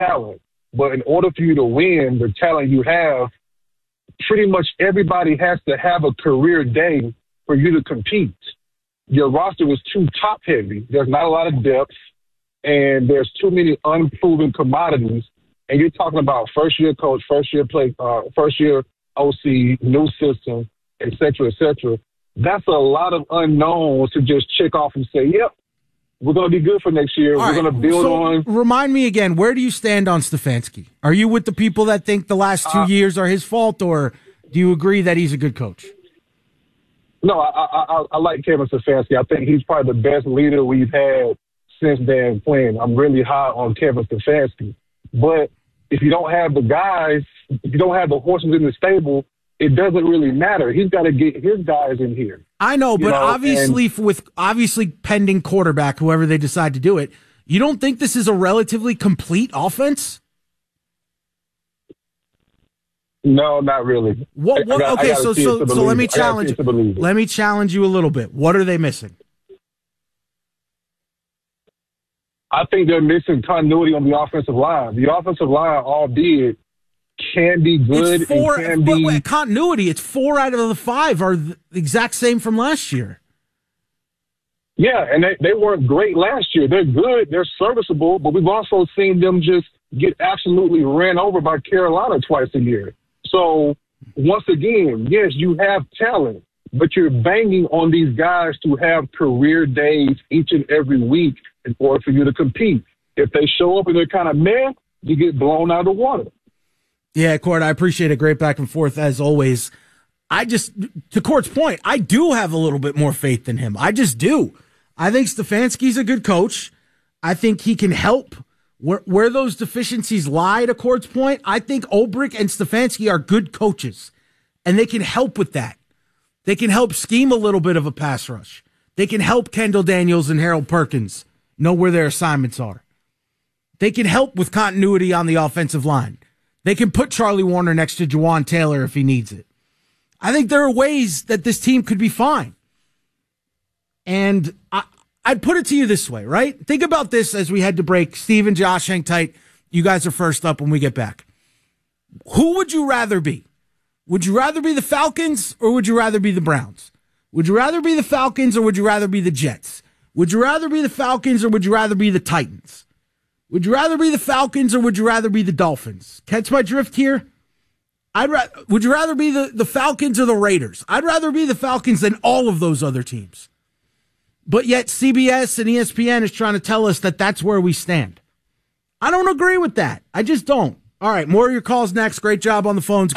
talent. But in order for you to win the talent you have, pretty much everybody has to have a career day for you to compete. Your roster was too top-heavy. There's not a lot of depth, and there's too many unproven commodities. And you're talking about first-year coach, first-year OC, new system, et cetera, et cetera. That's a lot of unknowns to just check off and say, yep, we're going to be good for next year. We're going to build on. Remind me again, where do you stand on Stefanski? Are you with the people that think the last 2 years are his fault, or do you agree that he's a good coach? No, I like Kevin Stefanski. I think he's probably the best leader we've had since Dan Quinn. I'm really high on Kevin Stefanski. But if you don't have the guys, if you don't have the horses in the stable, it doesn't really matter. He's got to get his guys in here. I know, but obviously pending quarterback, whoever they decide to do it, you don't think this is a relatively complete offense? No, not really. Okay, so let me challenge. Let me challenge you a little bit. What are they missing? I think they're missing continuity on the offensive line. The offensive line, albeit, can be good. Continuity. It's 4 out of the 5 are the exact same from last year. Yeah, and they weren't great last year. They're good. They're serviceable, but we've also seen them just get absolutely ran over by Carolina twice a year. So, once again, yes, you have talent, but you're banging on these guys to have career days each and every week in order for you to compete. If they show up and they're kind of meh, you get blown out of the water. Yeah, Court, I appreciate it. Great back and forth as always. To Court's point, I do have a little bit more faith in him. I just do. I think Stefanski's a good coach. I think he can help where those deficiencies lie, to Court's point. I think Ulbrich and Stefanski are good coaches, and they can help with that. They can help scheme a little bit of a pass rush. They can help Kendall Daniels and Harold Perkins know where their assignments are. They can help with continuity on the offensive line. They can put Charlie Warner next to Juwan Taylor if he needs it. I think there are ways that this team could be fine. And I'd put it to you this way, right? Think about this as we head to break. Steve and Josh, hang tight. You guys are first up when we get back. Who would you rather be? Would you rather be the Falcons or would you rather be the Browns? Would you rather be the Falcons or would you rather be the Jets? Would you rather be the Falcons or would you rather be the Titans? Would you rather be the Falcons or would you rather be the Dolphins? Catch my drift here? Would you rather be the Falcons or the Raiders? I'd rather be the Falcons than all of those other teams. But yet CBS and ESPN is trying to tell us that that's where we stand. I don't agree with that. I just don't. All right, more of your calls next. Great job on the phones.